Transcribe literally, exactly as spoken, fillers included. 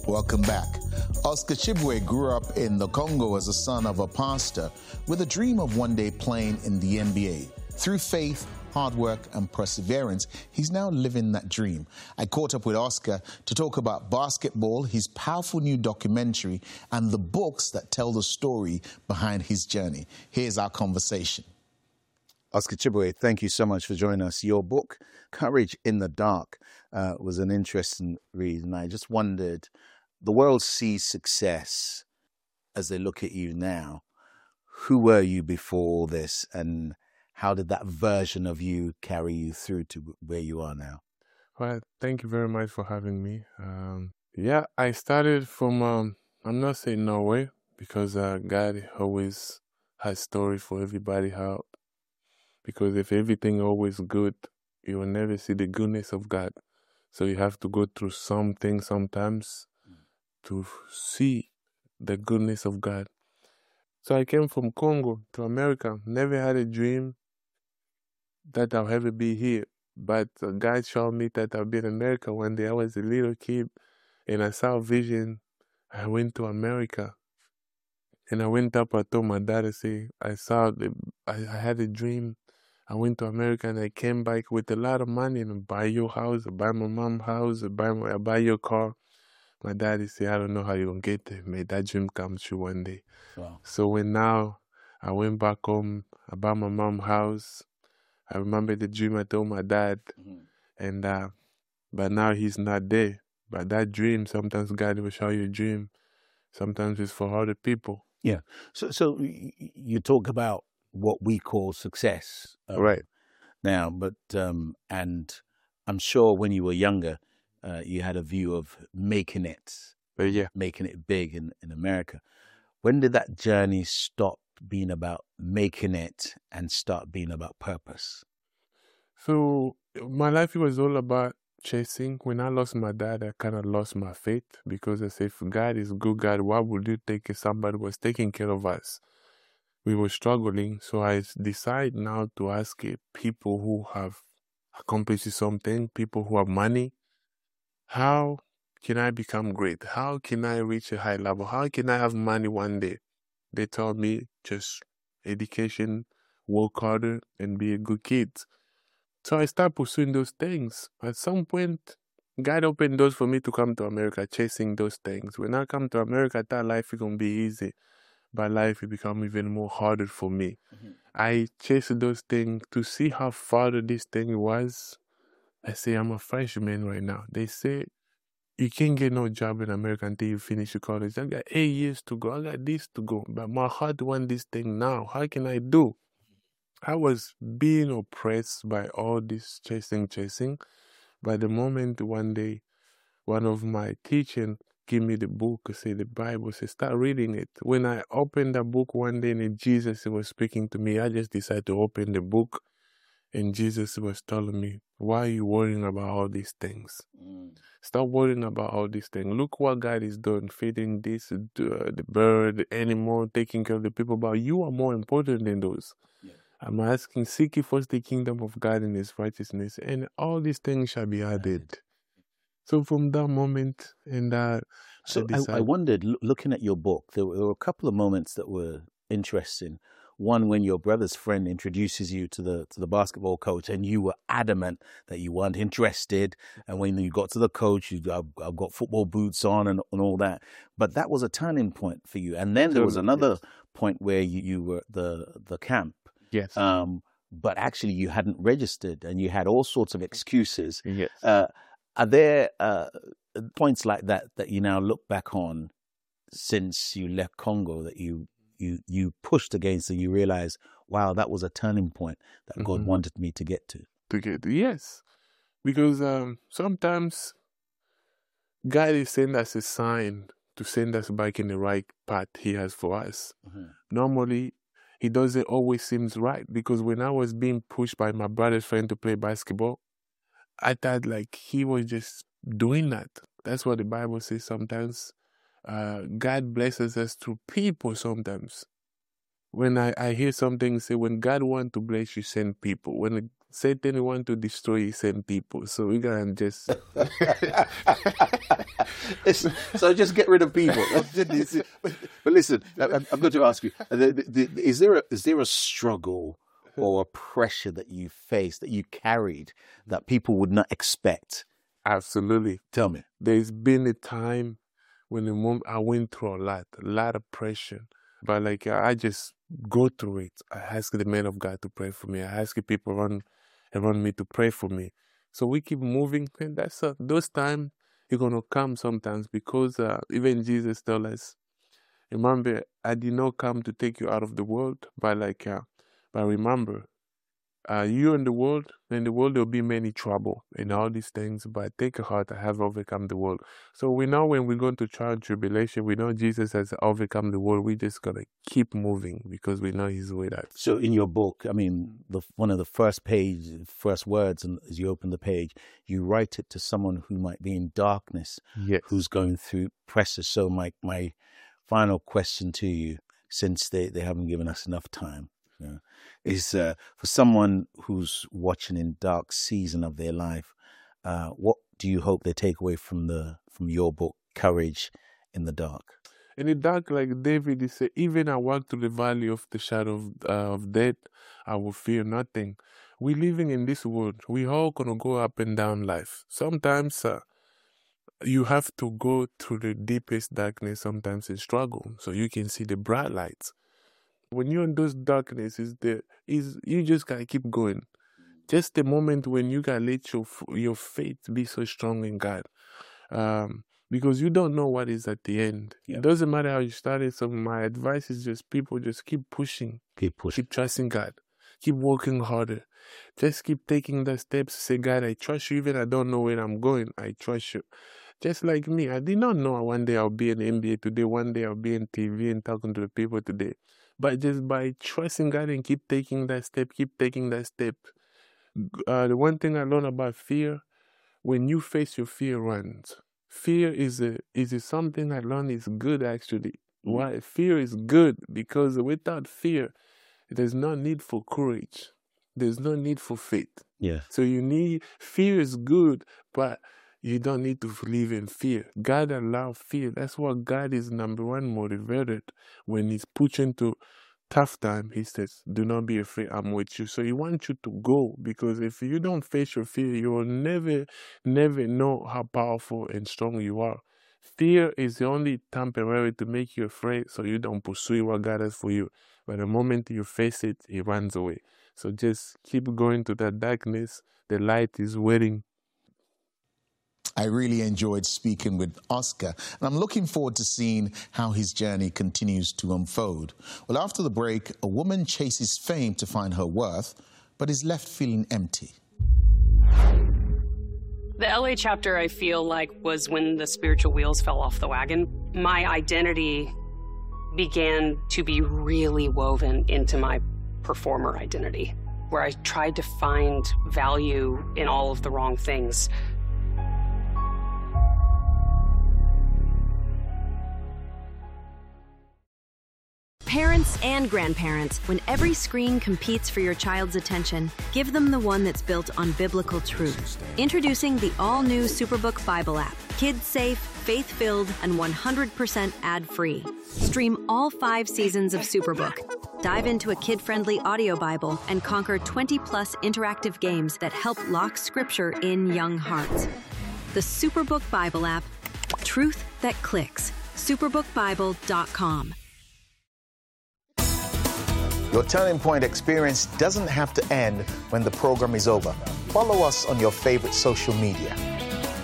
Welcome back. Oscar Chibwe grew up in the Congo as a son of a pastor with a dream of one day playing in the N B A. Through faith, hard work and perseverance, he's now living that dream. I caught up with Oscar to talk about basketball, his powerful new documentary, and the books that tell the story behind his journey. Here's our conversation. Oscar Chibwe, thank you so much for joining us. Your book, Courage in the Dark, uh, was an interesting read, and I just wondered, the world sees success as they look at you now. Who were you before all this, and how did that version of you carry you through to where you are now? Well, thank you very much for having me. Um, yeah, I started from, um, I'm not saying Norway, because uh, God always has story for everybody. How, because if everything always good, you will never see the goodness of God. So you have to go through something sometimes to see the goodness of God. So I came from Congo to America, never had a dream that I'll ever be here. But uh, God showed me that I'll be in America one day. I was a little kid and I saw a vision. I went to America and I went up, I told my dad, I say, I saw, the, I, I had a dream. I went to America and I came back with a lot of money and I buy your house, I buy my mom's house, I buy, my, I buy your car. My daddy said, I don't know how you're going to get there. May that dream come true one day. Wow. So when now I went back home, I bought my mom's house. I remember the dream I told my dad. Mm-hmm. and uh, But now he's not there. But that dream, sometimes God will show you a dream. Sometimes it's for other people. Yeah. So so you talk about what we call success. Um, right. Now, but, um, and I'm sure when you were younger, uh, you had a view of making it, uh, yeah. making it big in, in America. When did that journey stop being about making it and start being about purpose? So my life was all about chasing. When I lost my dad, I kind of lost my faith, because I said, if God is good, God, why would you take if somebody was taking care of us? We were struggling. So I decided now to ask people who have accomplished something, people who have money, how can I become great? How can I reach a high level? How can I have money one day? They told me just education, work harder, and be a good kid. So I started pursuing those things. At some point, God opened doors for me to come to America, chasing those things. When I come to America, I thought life is going to be easy. But life will become even more harder for me. Mm-hmm. I chased those things to see how far this thing was. I say, I'm a freshman right now. They say, you can't get no job in America until you finish your college. I got eight years to go. I got this to go. But my heart wants this thing now. How can I do? I was being oppressed by all this chasing, chasing. By the moment one day, one of my teachers gave me the book, say the Bible, say start reading it. When I opened the book one day and Jesus was speaking to me, I just decided to open the book. And Jesus was telling me, why are you worrying about all these things? Mm. Stop worrying about all these things. Look what God is doing, feeding this, uh, the bird, the animal, taking care of the people. But you are more important than those. Yeah. I'm asking, seek ye first the kingdom of God and his righteousness, and all these things shall be added. So from that moment, and uh, so I, I, I wondered, l- looking at your book, there were, there were a couple of moments that were interesting. One, when your brother's friend introduces you to the to the basketball coach, and you were adamant that you weren't interested. And when you got to the coach, you I've, I've got football boots on and, and all that. But that was a turning point for you. And then there was another yes. point where you, you were at the the camp. Yes. Um, but actually, you hadn't registered, and you had all sorts of excuses. Yes. Uh, are there uh, points like that that you now look back on since you left Congo that you you you pushed against and you realize, wow, that was a turning point that mm-hmm. God wanted me to get to? To get to, yes. Because um, sometimes God is sending us a sign to send us back in the right path he has for us. Mm-hmm. Normally, he doesn't always seem right, because when I was being pushed by my brother's friend to play basketball, I thought like he was just doing that. That's what the Bible says sometimes. Uh, God blesses us through people sometimes. When I, I hear something say, when God wants to bless you, send people. When Satan want to destroy his same people, so we gotta just... So just get rid of people. But listen, I'm going to ask you, is there a, is there a struggle or a pressure that you faced, that you carried, that people would not expect? Absolutely. Tell me. There's been a time when the moment I went through a lot, a lot of pressure. But like, I just go through it. I ask the men of God to pray for me. I ask people around, around me to pray for me. So we keep moving. And that's uh, those times are going to come sometimes, because uh, even Jesus tells us, remember, I did not come to take you out of the world, but like, uh, but remember, uh, you in the world, in the world there will be many trouble and all these things, but take a heart, I have overcome the world. So we know when we go into trial and tribulation, we know Jesus has overcome the world. We just got to keep moving because we know he's with us. So in your book, I mean, the, one of the first page, first words, and as you open the page, you write it to someone who might be in darkness, yes, who's going through pressure. So my, my final question to you, since they, they haven't given us enough time, yeah, is uh, for someone who's watching in dark season of their life, uh, what do you hope they take away from the from your book, Courage in the Dark? In the dark, like David, he said, even I walk through the valley of the shadow of, uh, of death, I will fear nothing. We living in this world. We all gonna go up and down life. Sometimes uh, you have to go through the deepest darkness, sometimes in struggle, so you can see the bright lights. When you're in those darkness, is the is you just gotta keep going. Just the moment when you gotta let your your faith be so strong in God, um, because you don't know what is at the end. Yeah. It doesn't matter how you started. So my advice is just people just keep pushing, keep pushing, keep trusting God, keep working harder, just keep taking the steps. Say, God, I trust you. Even I don't know where I'm going, I trust you. Just like me, I did not know one day I'll be in the N B A today. One day I'll be in T V and talking to the people today. But just by trusting God and keep taking that step, keep taking that step. Uh, the one thing I learned about fear, when you face your fear, runs. Fear is a is a something I learned is good actually. Why? Fear is good because without fear, there's no need for courage. There's no need for faith. Yeah. So you need fear is good, but you don't need to live in fear. God allows fear. That's what God is number one motivated. When he's put into tough time, he says, do not be afraid, I'm with you. So he wants you to go, because if you don't face your fear, you will never, never know how powerful and strong you are. Fear is the only temporary to make you afraid, so you don't pursue what God has for you. But the moment you face it, it runs away. So just keep going to that darkness. The light is waiting. I really enjoyed speaking with Oscar, and I'm looking forward to seeing how his journey continues to unfold. Well, after the break, a woman chases fame to find her worth, but is left feeling empty. The L A chapter, I feel like, was when the spiritual wheels fell off the wagon. My identity began to be really woven into my performer identity, where I tried to find value in all of the wrong things. Parents and grandparents, when every screen competes for your child's attention, give them the one that's built on biblical truth. Introducing the all-new Superbook Bible app. Kids-safe, faith-filled, and one hundred percent ad-free. Stream all five seasons of Superbook. Dive into a kid-friendly audio Bible and conquer twenty plus interactive games that help lock scripture in young hearts. The Superbook Bible app. Truth that clicks. superbook bible dot com. Your Turning Point experience doesn't have to end when the program is over. Follow us on your favorite social media.